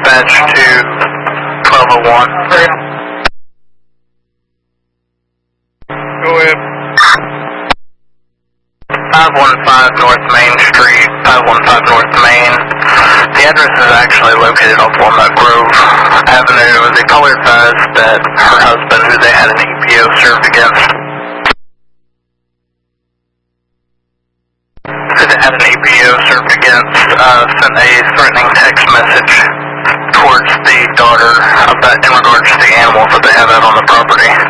dispatch to 1201. Go ahead. 515 North Main Street, 515 North Main. The address is actually located off Walnut Grove Avenue. The caller advised that her husband, who they had an EPO served against, sent a threatening text message towards the daughter in regards to the animals that they have out on the property.